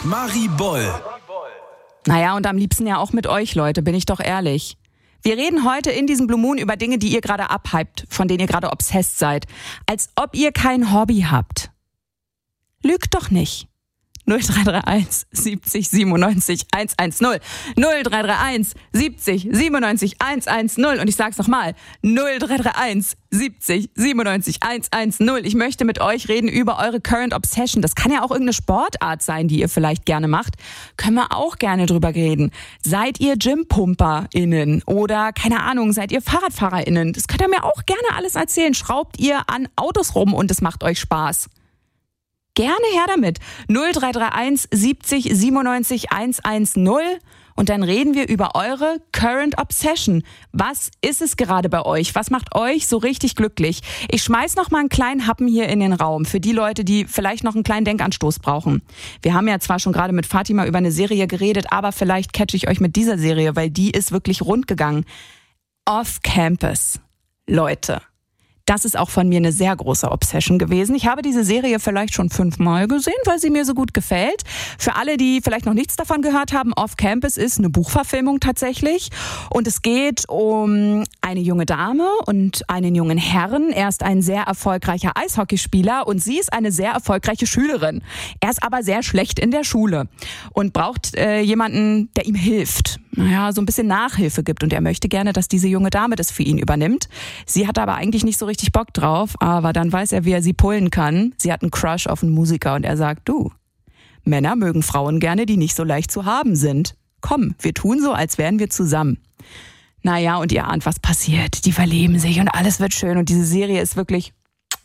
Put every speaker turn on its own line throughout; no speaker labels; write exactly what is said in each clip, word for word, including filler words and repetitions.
Marie Boll.
Naja, und am liebsten ja auch mit euch, Leute, bin ich doch ehrlich. Wir reden heute in diesem Blue Moon über Dinge, die ihr gerade abhypt, von denen ihr gerade obsessed seid. Als ob ihr kein Hobby habt. Lügt doch nicht. null drei drei eins siebzig siebenundneunzig hundertzehn. null drei drei eins siebzig siebenundneunzig hundertzehn. Und ich sag's nochmal. null drei drei eins siebzig siebenundneunzig hundertzehn. Ich möchte mit euch reden über eure Current Obsession. Das kann ja auch irgendeine Sportart sein, die ihr vielleicht gerne macht. Können wir auch gerne drüber reden. Seid ihr GympumperInnen oder, keine Ahnung, seid ihr FahrradfahrerInnen? Das könnt ihr mir auch gerne alles erzählen. Schraubt ihr an Autos rum und es macht euch Spaß? Gerne her damit. null drei drei eins siebzig siebenundneunzig hundertzehn. Und dann reden wir über eure Current Obsession. Was ist es gerade bei euch? Was macht euch so richtig glücklich? Ich schmeiß noch mal einen kleinen Happen hier in den Raum für die Leute, die vielleicht noch einen kleinen Denkanstoß brauchen. Wir haben ja zwar schon gerade mit Fatima über eine Serie geredet, aber vielleicht catche ich euch mit dieser Serie, weil die ist wirklich rund gegangen. Off Campus. Leute. Das ist auch von mir eine sehr große Obsession gewesen. Ich habe diese Serie vielleicht schon fünfmal gesehen, weil sie mir so gut gefällt. Für alle, die vielleicht noch nichts davon gehört haben, Off Campus ist eine Buchverfilmung tatsächlich. Und es geht um eine junge Dame und einen jungen Herrn. Er ist ein sehr erfolgreicher Eishockeyspieler und sie ist eine sehr erfolgreiche Schülerin. Er ist aber sehr schlecht in der Schule und braucht äh, jemanden, der ihm hilft. Naja, so ein bisschen Nachhilfe gibt. Und er möchte gerne, dass diese junge Dame das für ihn übernimmt. Sie hat aber eigentlich nicht so richtig Bock drauf, aber dann weiß er, wie er sie pullen kann. Sie hat einen Crush auf einen Musiker und er sagt, du, Männer mögen Frauen gerne, die nicht so leicht zu haben sind. Komm, wir tun so, als wären wir zusammen. Naja, und ihr ahnt, was passiert. Die verlieben sich und alles wird schön und diese Serie ist wirklich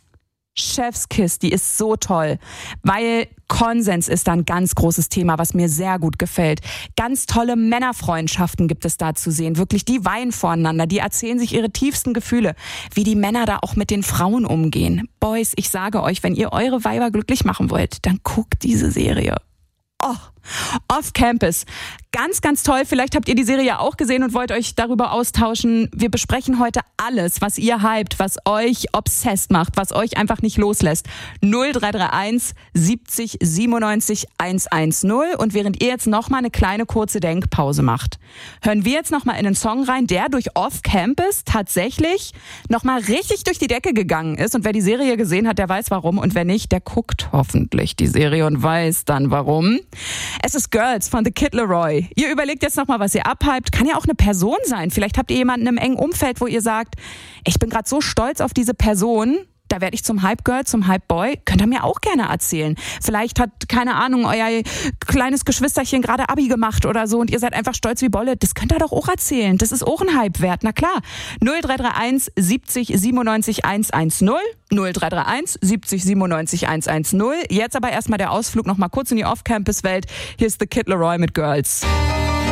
Chefskiss, die ist so toll, weil Konsens ist da ein ganz großes Thema, was mir sehr gut gefällt. Ganz tolle Männerfreundschaften gibt es da zu sehen. Wirklich, die weinen voreinander, die erzählen sich ihre tiefsten Gefühle, wie die Männer da auch mit den Frauen umgehen. Boys, ich sage euch, wenn ihr eure Weiber glücklich machen wollt, dann guckt diese Serie. Oh, Off Campus. Ganz, ganz toll. Vielleicht habt ihr die Serie ja auch gesehen und wollt euch darüber austauschen. Wir besprechen heute alles, was ihr hypt, was euch obsessed macht, was euch einfach nicht loslässt. null drei drei eins siebzig siebenundneunzig hundertzehn. Und während ihr jetzt nochmal eine kleine kurze Denkpause macht, hören wir jetzt nochmal in einen Song rein, der durch Off Campus tatsächlich nochmal richtig durch die Decke gegangen ist. Und wer die Serie gesehen hat, der weiß warum. Und wer nicht, der guckt hoffentlich die Serie und weiß dann warum. Es ist Girls von The Kid Laroi. Ihr überlegt jetzt nochmal, was ihr abhypt. Kann ja auch eine Person sein. Vielleicht habt ihr jemanden im engen Umfeld, wo ihr sagt, ich bin gerade so stolz auf diese Person, da werde ich zum Hype-Girl, zum Hype-Boy. Könnt ihr mir auch gerne erzählen. Vielleicht hat, keine Ahnung, euer kleines Geschwisterchen gerade Abi gemacht oder so und ihr seid einfach stolz wie Bolle. Das könnt ihr doch auch erzählen. Das ist auch ein Hype wert. Na klar. null drei drei eins siebzig siebenundneunzig hundertzehn. null drei drei eins siebzig siebenundneunzig hundertzehn. Jetzt aber erstmal der Ausflug nochmal kurz in die Off-Campus-Welt. Hier ist The Kid Laroi mit Girls.